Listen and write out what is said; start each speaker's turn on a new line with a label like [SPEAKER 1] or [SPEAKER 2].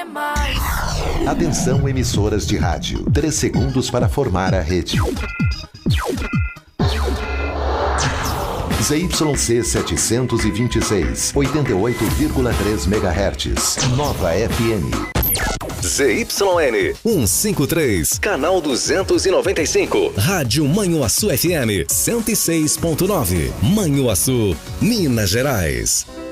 [SPEAKER 1] mais.
[SPEAKER 2] Atenção, emissoras de rádio. 3 segundos para formar a rede. ZYC 726, 88,3 MHz. Nova FM.
[SPEAKER 3] ZYN 153, canal 295. Rádio Manhuaçu FM 106.9. Manhuaçu, Minas Gerais.